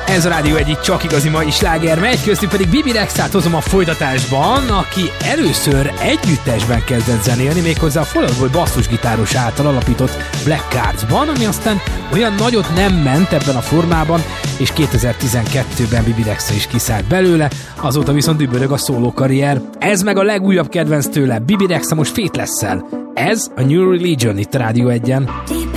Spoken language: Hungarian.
Ez a Rádió egyik csak igazi mai sláger megy, köztük pedig Bibi Rexát hozom a folytatásban, aki először együttesben kezdett zenélni, méghozzá a Fall Out Boy basszusgitáros által alapított Black Cards-ban, ami aztán olyan nagyot nem ment ebben a formában, és 2012-ben Bibi Rexa is kiszállt belőle, azóta viszont dübörög a szóló karrier. Ez meg a legújabb kedvenc tőle, Bibi Rexa most Faithless-szel. Ez a New Religion itt a Rádió 1-en.